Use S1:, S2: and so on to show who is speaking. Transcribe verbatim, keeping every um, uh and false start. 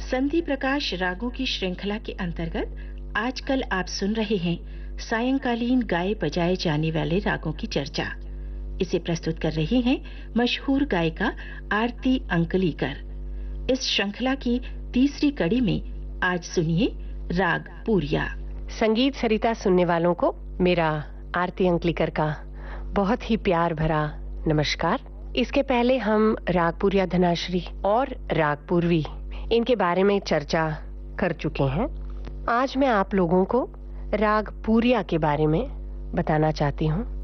S1: संधि प्रकाश रागों की श्रृंखला के अंतर्गत आजकल आप सुन रहे हैं सायंकालीन गाए बजाए जाने वाले रागों की चर्चा। इसे प्रस्तुत कर रही हैं मशहूर गायिका आरती अंकलीकर। इस श्रृंखला की तीसरी कड़ी में आज सुनिए राग पूरिया।
S2: संगीत सरिता सुनने वालों को मेरा आरती अंकलीकर का बहुत ही प्यार भरा नमस्कार। इसके पहले हम राग पूरिया धनाश्री और राग पूर्वी इनके बारे में चर्चा कर चुके हैं। आज मैं आप लोगों को राग पूरिया के बारे में बताना चाहती हूँ।